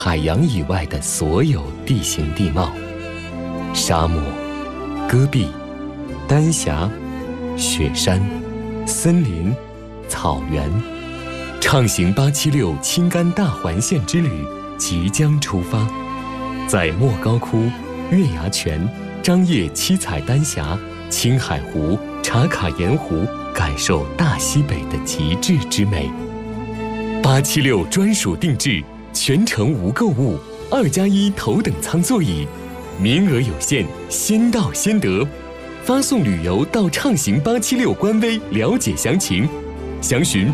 海洋以外的所有地形地貌，沙漠、戈壁、丹霞、雪山、森林、草原，畅行876青甘大环线之旅即将出发，在莫高窟、月牙泉、张掖七彩丹霞、青海湖、茶卡盐湖，感受大西北的极致之美。876专属定制，全程无购物，2+1头等舱座椅，名额有限，先到先得。发送旅游到畅行876官微了解详情，详询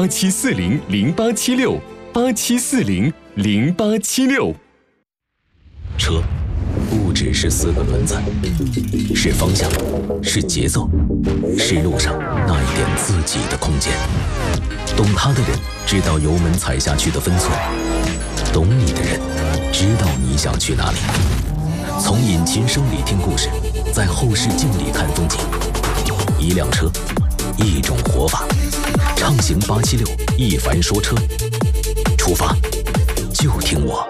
87400876，87400876。 车不只是4个轮子，是方向，是节奏，是路上那一点自己的空间。懂它的人知道油门踩下去的分寸，懂你的人知道你想去哪里。从引擎声里听故事，在后视镜里看风景。一辆车，一种活法。畅行876，一凡说车，出发就听我。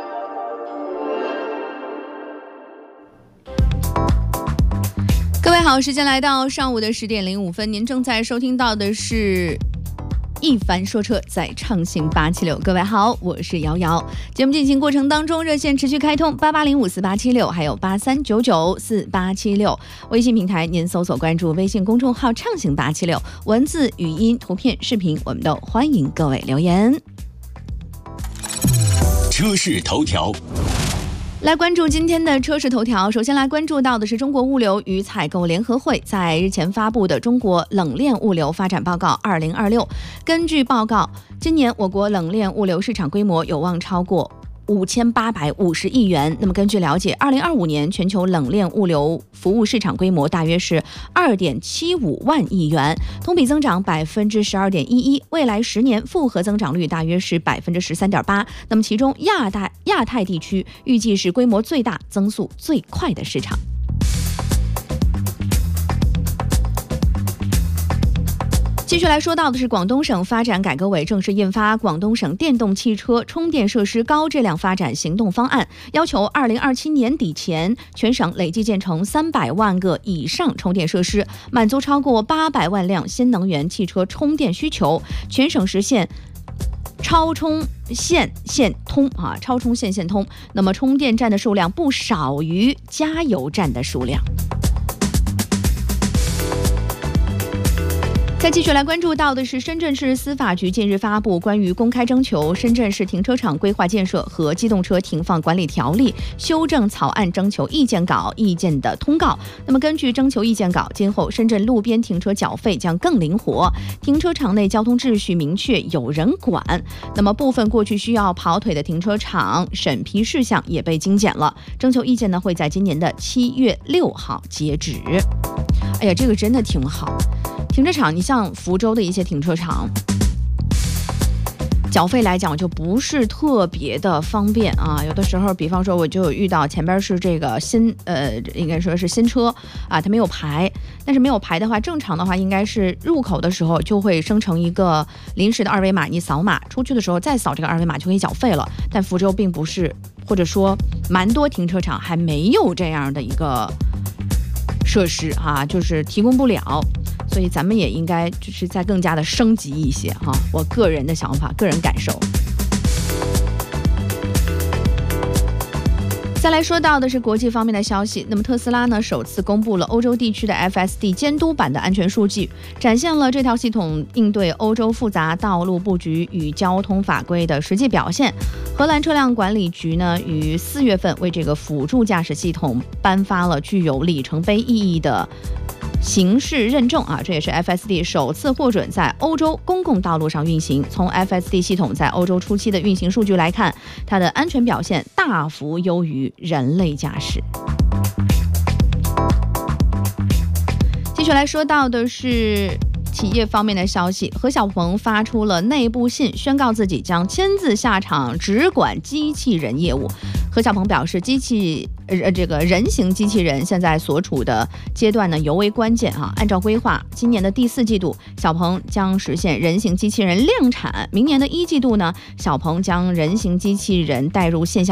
各位好，时间来到上午的10点05分，您正在收听到的是一凡说车，在畅行876。各位好，我是瑶瑶。节目进行过程当中，热线持续开通88054876，还有83994876。微信平台您搜索关注微信公众号畅行876，文字、语音、图片、视频，我们都欢迎各位留言。 车市头条。 来关注今天的车市头条，首先来关注到的是中国物流与采购联合会在日前发布的《中国冷链物流发展报告2026》。根据报告，今年我国冷链物流市场规模有望超过5850亿元。那么根据了解，2025年全球冷链物流服务市场规模大约是2.75万亿元，同比增长12.11%。未来10年复合增长率大约是13.8%。那么其中亚太地区预计是规模最大、增速最快的市场。继续来说到的是广东省发展改革委正式印发《广东省电动汽车充电设施高质量发展行动方案》，要求2027年底前，全省累计建成300万个以上充电设施，满足超过800万辆新能源汽车充电需求，全省实现超充线通。那么充电站的数量不少于加油站的数量。再继续来关注到的是，深圳市司法局近日发布关于公开征求深圳市停车场规划建设和机动车停放管理条例修正草案征求意见稿意见的通告。那么根据征求意见稿，今后深圳路边停车缴费将更灵活，停车场内交通秩序明确有人管。那么部分过去需要跑腿的停车场审批事项也被精简了。征求意见呢会在今年的7月6号截止。哎呀，这个真的挺好。停车场，你像福州的一些停车场，缴费来讲就不是特别的方便啊。有的时候，比方说我就有遇到前边是这个应该说是新车啊，它没有牌。但是没有牌的话，正常的话应该是入口的时候就会生成一个临时的二维码，你扫码出去的时候再扫这个二维码就可以缴费了。但福州并不是，或者说蛮多停车场还没有这样的一个设施啊，就是提供不了。所以咱们也应该就是再更加的升级一些哈，我个人的想法、个人感受。再来说到的是国际方面的消息，那么特斯拉呢首次公布了欧洲地区的 FSD 监督版的安全数据，展现了这套系统应对欧洲复杂道路布局与交通法规的实际表现。荷兰车辆管理局呢于4月份为这个辅助驾驶系统颁发了具有里程碑意义的形式认证啊，这也是 FSD 首次获准在欧洲公共道路上运行。从 FSD 系统在欧洲初期的运行数据来看，它的安全表现大幅优于人类驾驶。继续来说到的是企业方面的消息，何小鹏发出了内部信，宣告自己将亲自下场只管机器人业务。何小鹏表示，这个人形机器人现在所处的阶段呢尤为关键啊。按照规划，今年的第4季度，小鹏将实现人形机器人量产；明年的1季度呢，小鹏将人形机器人带入线下